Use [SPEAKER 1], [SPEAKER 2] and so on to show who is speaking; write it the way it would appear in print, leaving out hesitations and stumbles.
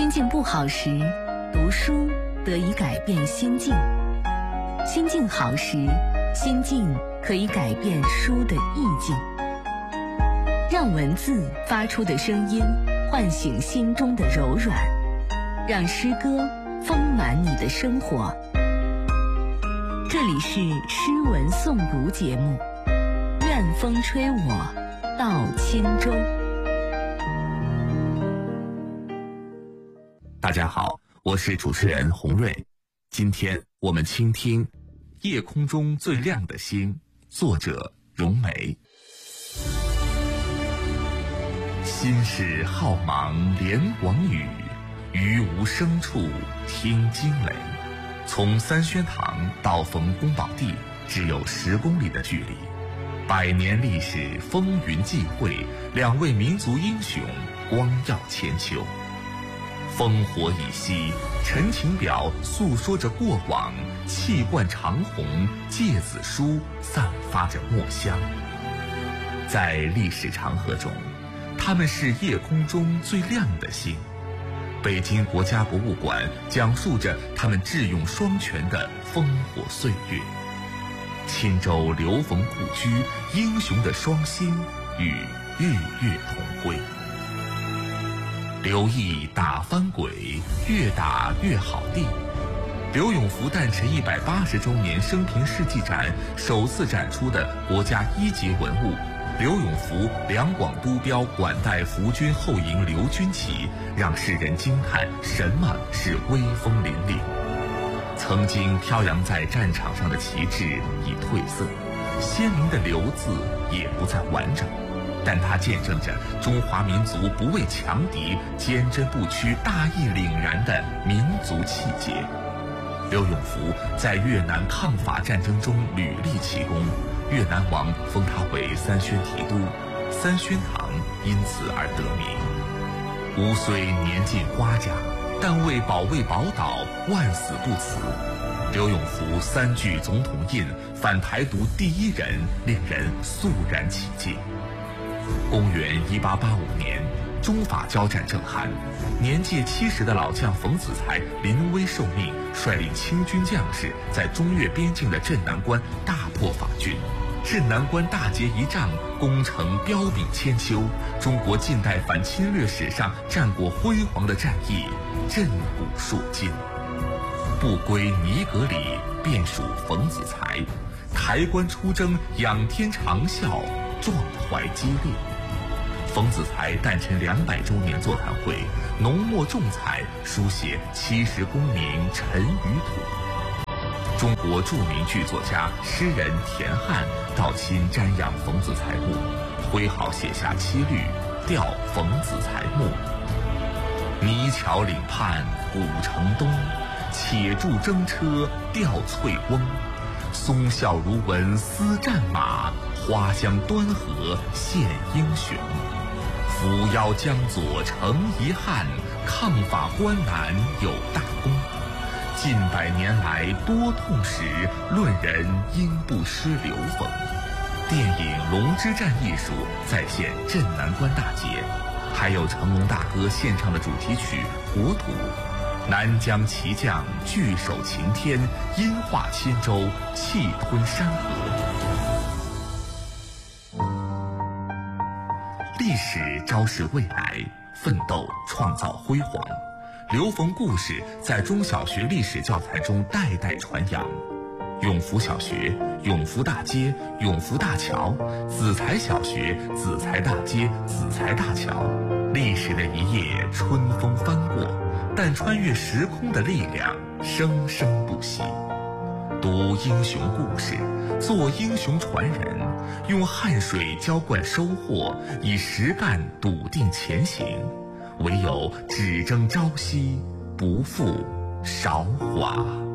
[SPEAKER 1] 心境不好时，读书得以改变心境；心境好时，心境可以改变书的意境。让文字发出的声音唤醒心中的柔软，让诗歌丰满你的生活。这里是诗文诵读节目，愿风吹我到轻舟。
[SPEAKER 2] 大家好，我是主持人洪瑞。今天我们倾听《夜空中最亮的星》，作者咏梅。心事浩茫连广宇，于无声处听惊雷。从三宣堂到冯宫保地只有10公里的距离，100年历史风云际会，两位民族英雄光耀千秋。烽火已熄，陈情表诉说着过往，气贯长虹，芥子书散发着墨香。在历史长河中，他们是夜空中最亮的星。北京国家博物馆讲述着他们智勇双全的烽火岁月。钦州刘冯故居，英雄的双星与日月同辉。刘毅打翻鬼，越打越好地。刘永福诞辰180周年生平事迹展首次展出的国家1级文物刘永福两广督标管带福军后营刘军旗，让世人惊叹什么是威风凛凛。曾经飘扬在战场上的旗帜已褪色，鲜明的刘字也不再完整，但它见证着中华民族不畏强敌、坚贞不屈、大义凛然的民族气节。刘永福在越南抗法战争中屡立奇功，越南王封他为三宣提督，三宣堂因此而得名。吴虽年近花甲，但为保卫宝岛，万死不辞。刘永福3举总统印，反台独第一人，令人肃然起敬。公元1885年，中法交战正酣，年届70的老将冯子材临危受命，率领清军将士在中越边境的镇南关大破法军。镇南关大捷一仗，攻城彪炳千秋，中国近代反侵略史上战果辉煌的战役，震古烁今。不归尼格里，便属冯子材。抬棺出征，仰天长啸，壮怀激烈。冯子材诞辰200周年座谈会，浓墨重彩书写70功名尘与土。中国著名剧作家、诗人田汉到亲瞻仰冯子材墓，挥毫写下7律，吊冯子材墓。泥桥岭畔古城东，且住征车吊翠翁。松啸如闻思战马，花香端河现英雄。扶摇江左成遗憾，抗法关南有大功。近100年来多痛史，论人应不失刘冯。电影《龙之战》艺术再现镇南关大捷，还有成龙大哥献唱的主题曲《国土》。南疆奇将据守擎天，因化钦州，气吞山河。历史昭示未来，奋斗创造辉煌。刘冯故事在中小学历史教材中代代传扬。永福小学、永福大街、永福大桥，子材小学、子材大街、子材大桥。历史的一页春风翻过，但穿越时空的力量生生不息。读英雄故事，做英雄传人，用汗水浇灌收获，以实干笃定前行。唯有只争朝夕，不负韶华。